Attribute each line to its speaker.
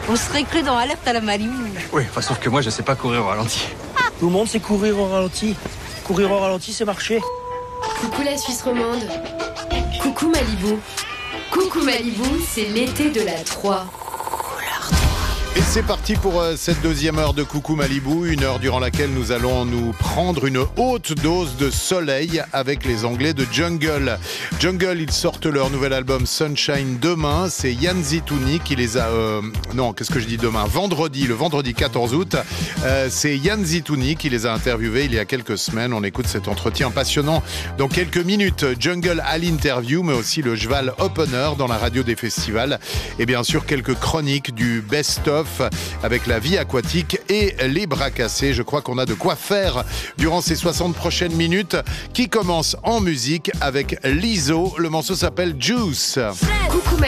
Speaker 1: On serait cru dans Alerte à la Malibu.
Speaker 2: Oui, enfin, sauf que moi, je sais pas courir au ralenti.
Speaker 3: Tout le monde sait courir au ralenti. Courir au ralenti, c'est marcher.
Speaker 4: Coucou la Suisse romande. Coucou Malibu. Coucou Malibu, c'est l'été de la 3.
Speaker 5: Et c'est parti pour cette deuxième heure de Coucou Malibu, une heure durant laquelle nous allons nous prendre une haute dose de soleil avec les Anglais de Jungle. Jungle, ils sortent leur nouvel album Sunshine demain. C'est Yann Zitouni qui les a... Vendredi, le vendredi 14 août. C'est Yann Zitouni qui les a interviewés il y a quelques semaines. On écoute cet entretien passionnant dans quelques minutes. Jungle à l'interview, mais aussi le Jval Opener dans la radio des festivals. Et bien sûr, quelques chroniques du best-of avec la vie aquatique et les bras cassés. Je crois qu'on a de quoi faire durant ces 60 prochaines minutes qui commencent en musique avec Lizzo. Le morceau s'appelle Juice.
Speaker 4: Coucou